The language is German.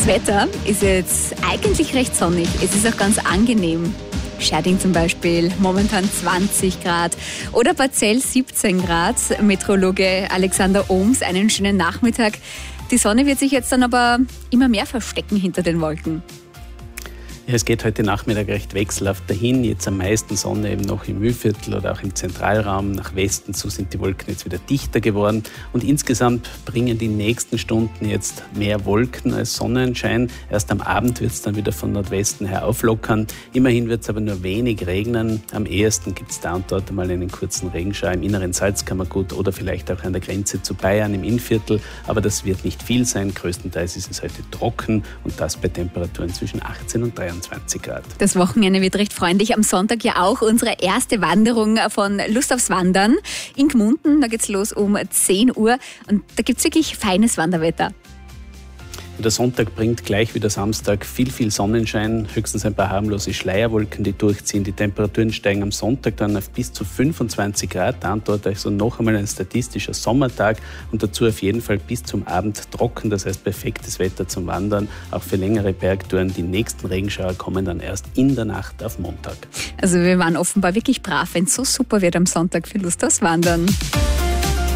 Wetter ist jetzt eigentlich recht sonnig. Es ist auch ganz angenehm. Scherding zum Beispiel, momentan 20 Grad. Oder Barzell 17 Grad. Meteorologe Alexander Ohms, einen schönen Nachmittag. Die Sonne wird sich jetzt dann aber immer mehr verstecken hinter den Wolken. Ja, es geht heute Nachmittag recht wechselhaft dahin. Jetzt am meisten Sonne eben noch im Mühlviertel oder auch im Zentralraum. Nach Westen zu sind die Wolken jetzt wieder dichter geworden. Und insgesamt bringen die nächsten Stunden jetzt mehr Wolken als Sonnenschein. Erst am Abend wird es dann wieder von Nordwesten her auflockern. Immerhin wird es aber nur wenig regnen. Am ehesten gibt es da und dort einmal einen kurzen Regenschauer im inneren Salzkammergut oder vielleicht auch an der Grenze zu Bayern im Innviertel. Aber das wird nicht viel sein. Größtenteils ist es heute trocken und das bei Temperaturen zwischen 18 und 23 Grad. Das Wochenende wird recht freundlich. Am Sonntag ja auch unsere erste Wanderung von Lust aufs Wandern in Gmunden. Da geht's los um 10 Uhr und da gibt's wirklich feines Wanderwetter. Der Sonntag bringt gleich wie der Samstag viel Sonnenschein, höchstens ein paar harmlose Schleierwolken, die durchziehen. Die Temperaturen steigen am Sonntag dann auf bis zu 25 Grad, da und dort also noch einmal ein statistischer Sommertag und dazu auf jeden Fall bis zum Abend trocken, das heißt perfektes Wetter zum Wandern, auch für längere Bergtouren. Die nächsten Regenschauer kommen dann erst in der Nacht auf Montag. Also wir waren offenbar wirklich brav, wenn es so super wird am Sonntag für Lust aufs Wandern.